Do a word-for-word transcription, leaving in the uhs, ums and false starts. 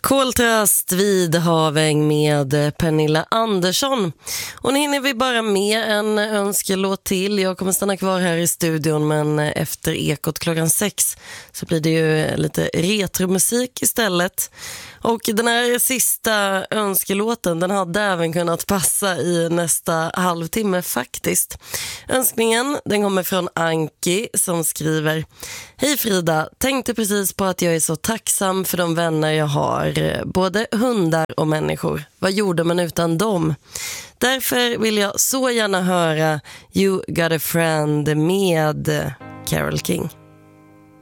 Koltrast vid haven med Pernilla Andersson. Och nu hinner vi bara med en önskelåt till. Jag kommer stanna kvar här i studion, men efter Ekot klockan sex så blir det ju lite retromusik istället. Och den här sista önskelåten, den hade även kunnat passa i nästa halvtimme faktiskt. Önskningen, den kommer från Anki som skriver: Hej Frida, tänkte precis på att jag är så tacksam för de vänner jag har, både hundar och människor. Vad gjorde man utan dem? Därför vill jag så gärna höra You Got a Friend med Carole King.